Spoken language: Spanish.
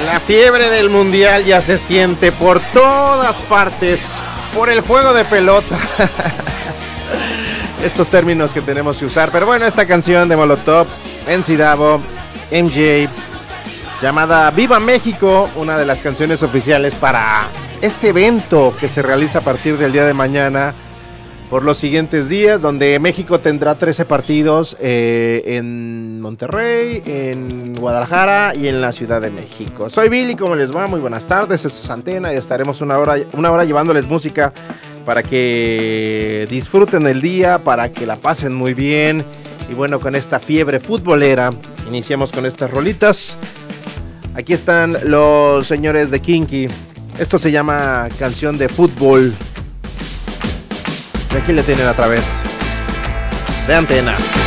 La fiebre del mundial ya se siente por todas partes, por el juego de pelota. Estos términos que tenemos que usar. Pero bueno, esta canción de Molotov, MC Davo, MJ, llamada Viva México, una de las canciones oficiales para este evento que se realiza a partir del día de mañana por los siguientes días, donde México tendrá 13 partidos en Monterrey, en Guadalajara y en la Ciudad de México. Soy Billy, ¿cómo les va? Muy buenas tardes, esto es Antena y estaremos una hora llevándoles música para que disfruten el día, para que la pasen muy bien. Y bueno, con esta fiebre futbolera, iniciamos con estas rolitas. Aquí están los señores de Kinky. Esto se llama Canción de Fútbol. Y aquí le tienen a través de Antena.